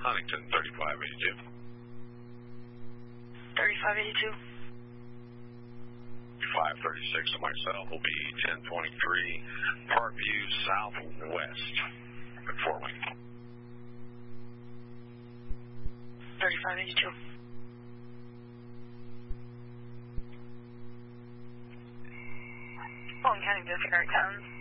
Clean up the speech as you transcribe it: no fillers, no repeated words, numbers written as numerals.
Huntington 3582. 3582. 536 of myself will be 1023 Parkview Southwest at Fort Wayne. 3582. Fulton County Disconnect Towns.